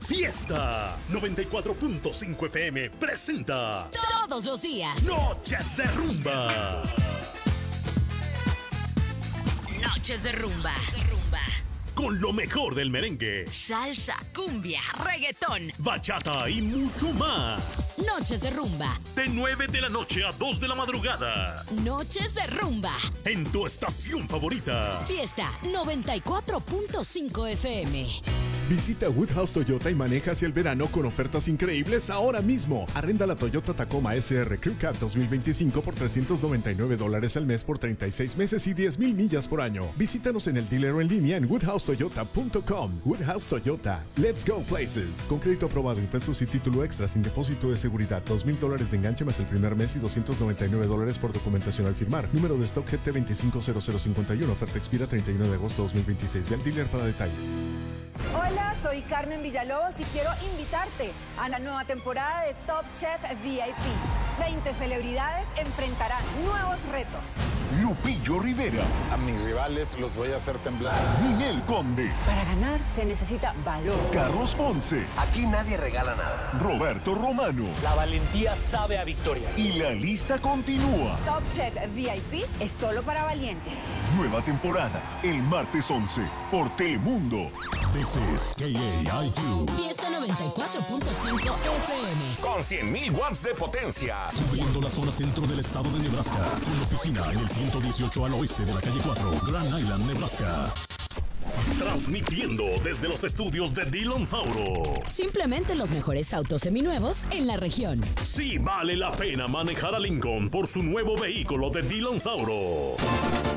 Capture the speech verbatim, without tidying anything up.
Fiesta noventa y cuatro punto cinco F M presenta todos los días Noches de Rumba. Noches de Rumba. Con lo mejor del merengue, Salsa, cumbia, reggaetón, bachata y mucho más. Noches de Rumba. De nueve de la noche a dos de la madrugada. Noches de Rumba. En tu estación favorita. Fiesta noventa y cuatro punto cinco F M. Visita Woodhouse Toyota y maneja hacia el verano con ofertas increíbles ahora mismo. Arrenda la Toyota Tacoma S R Crew Cab dos mil veinticinco por trescientos noventa y nueve dólares al mes por treinta y seis meses y diez mil millas por año. Visítanos en el dealer o en línea en woodhouse toyota punto com. Woodhouse Toyota. Let's go places. Con crédito aprobado, impuestos y título extra sin depósito de seguridad. dos mil dólares de enganche más el primer mes y doscientos noventa y nueve dólares por documentación al firmar. Número de stock G T veinticinco cero cero cincuenta y uno. Oferta expira treinta y uno de agosto de dos mil veintiséis. Ve al dealer para detalles. Hola, soy Carmen Villalobos y quiero invitarte a la nueva temporada de Top Chef V I P. veinte celebridades enfrentarán nuevos retos. Lupillo Rivera. A mis rivales los voy a hacer temblar. Ninel Conde. Para ganar se necesita valor. Carlos Ponce. Aquí nadie regala nada. Roberto Romano. La valentía sabe a victoria. Y la lista continúa. Top Chef V I P es solo para valientes. Nueva temporada, el martes once, por Telemundo. This is K A I Q. Fiesta noventa y cuatro punto cinco F M. Con cien mil watts de potencia. Cubriendo la zona centro del estado de Nebraska. Con oficina en el ciento dieciocho al oeste de la calle cuatro, Grand Island, Nebraska. Transmitiendo desde los estudios de Dillon Sauro. Simplemente los mejores autos seminuevos en la región. Sí vale la pena manejar a Lincoln por su nuevo vehículo de Dillon Sauro.